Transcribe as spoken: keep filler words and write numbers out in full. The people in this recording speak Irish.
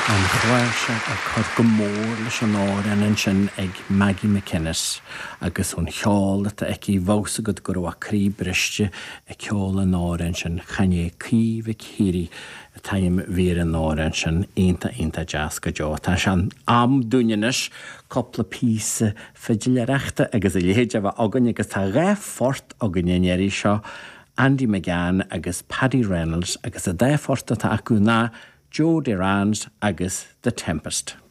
An chláir se a chur go mór leis an áireann sin ag Maggie McInnes agus ón cheolata ag í bhósa go gur bhá crí briste ag ceol an áireann sin chané cíomh círi a taim vír an áireann sin einta einta jazz go jo. Tá sean am dúinenis coppla písa fidileireachta agus i léide bh agan agus tá ré fort agan éirí seo Andy McGann agus Paddy Reynolds agus a dé forta tá acu ná Joe Durand agus The Tempest.